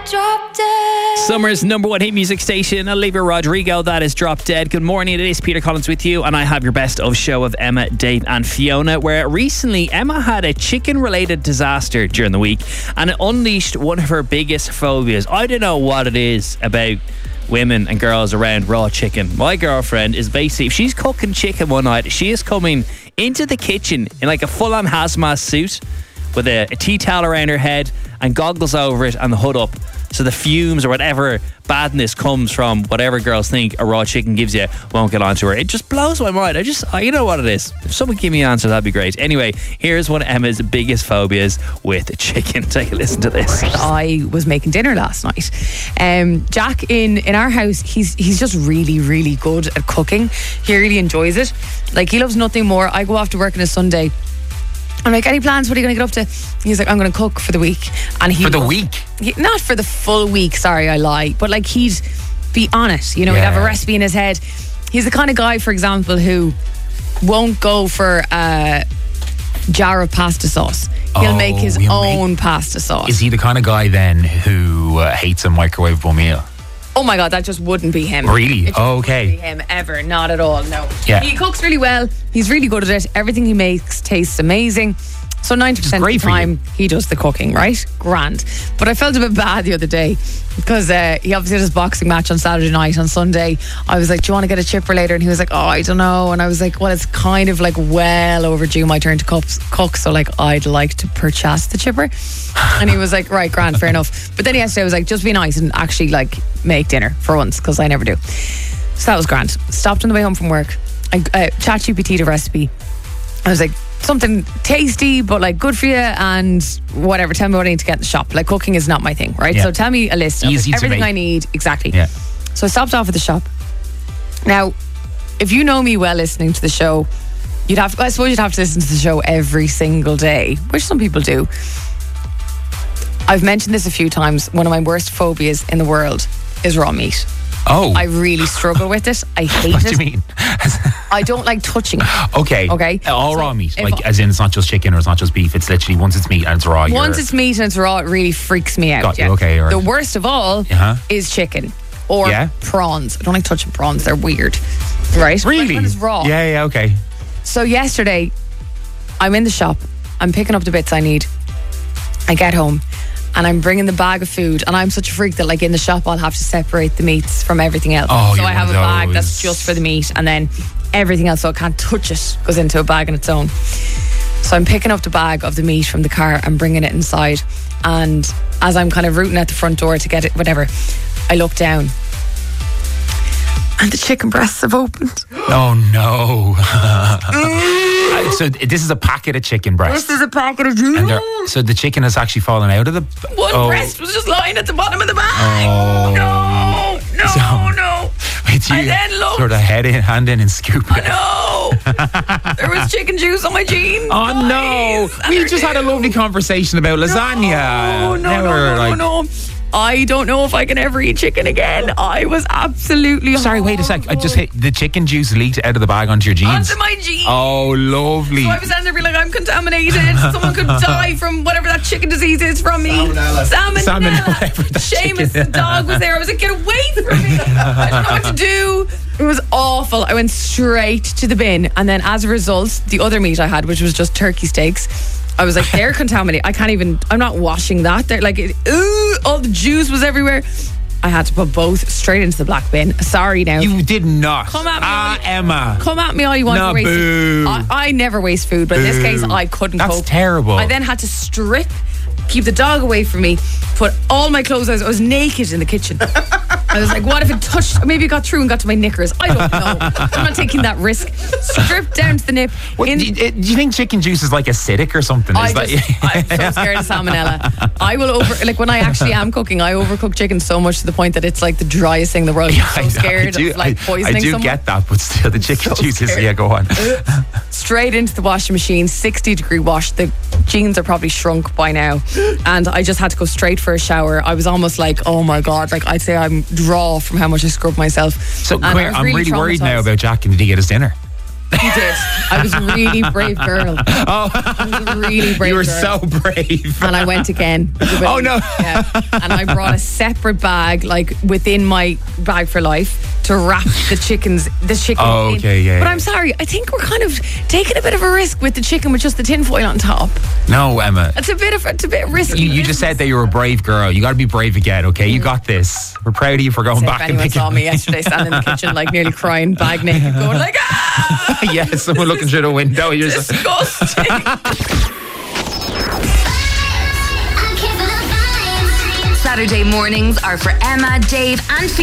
Drop Dead. Summer's number one hit music station, Olivia Rodrigo. That is Drop Dead. Good morning, it is Peter Collins with you, and I have your best of show of Emma, Dave and Fiona, where recently Emma had a chicken-related disaster during the week, and it unleashed one of her biggest phobias. I don't know what it is about women and girls around raw chicken. My girlfriend is basically, if she's cooking chicken one night, she is coming into the kitchen in like a full-on hazmat suit with a tea towel around her head and goggles over it and the hood up, so the fumes or whatever badness comes from whatever girls think a raw chicken gives you won't get onto her. It just blows my mind. You know what it is. If someone give me an answer, that'd be great. Anyway, here's one of Emma's biggest phobias with chicken. Take a listen to this. I was making dinner last night. Jack in our house, he's just really, really good at cooking. He really enjoys it. Like, he loves nothing more. I go off to work on a Sunday. I'm like, any plans? What are you going to get up to? He's like, I'm going to cook for the week. And For the week? Not for the full week, sorry, I lie. But like, he'd be on it. You know, he'd have a recipe in his head. He's the kind of guy, for example, who won't go for a jar of pasta sauce. He'll make his own pasta sauce. Is he the kind of guy then who hates a microwavable meal? Oh my God, that just wouldn't be him. Really? It just wouldn't be him ever. Not at all, no. Yeah. He cooks really well. He's really good at it. Everything he makes tastes amazing. So 90% of the time, he does the cooking, right? Grand. But I felt a bit bad the other day because he obviously had his boxing match on Saturday night. On Sunday, I was like, do you want to get a chipper later? And he was like, oh, I don't know. And I was like, well, it's kind of like well overdue my turn to cook. So like, I'd like to purchase the chipper. And he was like, right, grand, fair enough. But then yesterday I was like, just be nice and actually like make dinner for once, because I never do. So that was grand. Stopped on the way home from work. I ChatGPT'd a recipe. I was like, something tasty but like good for you and whatever. Tell me what I need to get in the shop. Like, cooking is not my thing, right? So tell me a list of everything I need. Exactly. Yeah. So I stopped off at the shop. Now, if you know me well listening to the show, I suppose you'd have to listen to the show every single day, which some people do. I've mentioned this a few times. One of my worst phobias in the world is raw meat. Oh. I really struggle with it. I hate it. What do you mean? I don't like touching it. Okay. All raw meat. Like, as in, it's not just chicken or it's not just beef. It's literally once it's meat and it's raw. Once it's meat and it's raw, it really freaks me out. Got you. Okay, all right. The worst of all is chicken or prawns. I don't like touching prawns. They're weird. Right? Really? When it's raw. Yeah, okay. So yesterday, I'm in the shop. I'm picking up the bits I need. I get home. And I'm bringing the bag of food, and I'm such a freak that like in the shop I'll have to separate the meats from everything else. So I have a bag that's just for the meat, and then everything else, so I can't touch it, goes into a bag on its own. So I'm picking up the bag of the meat from the car and bringing it inside, and as I'm kind of rooting at the front door to get it, whatever, I look down and the chicken breasts have opened. Oh no. So this is a packet of chicken breasts. This is a packet of chicken. So the chicken has actually fallen out of the... One breast was just lying at the bottom of the bag. No. Wait, you then looked, sort of hand in and scoop it. No. There was chicken juice on my jeans. Oh no. We just had a lovely conversation about lasagna. No. I don't know if I can ever eat chicken again. I was absolutely Sorry, wait a sec. I just hit the chicken juice leaked out of the bag onto your jeans. Onto my jeans. Oh, lovely. So I was standing there being like, I'm contaminated. Someone could die from whatever that chicken disease is from me. Salmonella. Seamus, the dog, was there. I was like, get away from me. I don't know what to do. It was awful. I went straight to the bin. And then as a result, the other meat I had, which was just turkey steaks, I was like, they're contaminated. I'm not washing that. They're like, all the juice was everywhere. I had to put both straight into the black bin. Sorry now. You did not. Come at me, Emma. Come at me all you want. No, boo. I never waste food, but in this case, I couldn't cope. That's terrible. I then had to strip, keep the dog away from me, put all my clothes on. I was naked in the kitchen. I was like, what if it touched? Maybe it got through and got to my knickers. I don't know. I'm not taking that risk. Stripped down to the nip. Do you think chicken juice is like acidic or something? I'm so scared of salmonella. I will when I actually am cooking, I overcook chicken so much to the point that it's like the driest thing in the world. I'm so scared of like poisoning someone. I do get that, but still the chicken juice is, go on. Straight into the washing machine, 60-degree wash. The jeans are probably shrunk by now. And I just had to go straight for a shower. I was almost like, oh my God, like I'd say I'm raw from how much I scrub myself. So I'm really worried now about Jack. And did he get his dinner? He did. I was a really brave girl. Oh, I was a really brave you were girl. so brave. And I went again. Oh, no. Yeah. And I brought a separate bag, like within my bag for life, to wrap the chicken Oh, in. okay, yeah, But yeah. I'm sorry, I think we're kind of taking a bit of a risk with the chicken with just the tinfoil on top. No, Emma. It's a bit risky. You just said that you were a brave girl. You got to be brave again, okay? You got this. We're proud of you for going If back and anyone picking. saw me yesterday standing in the kitchen, like nearly crying, bag naked, going like, ah! Yeah, someone looking through the window. You're just Disgusting. Saturday mornings are for Emma, Dave, and Fiona.